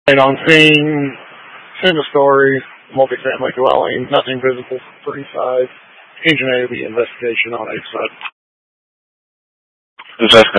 And on scene, single story, multifamily dwelling, nothing visible from 35. Engine A will be investigation on a side. Investigation.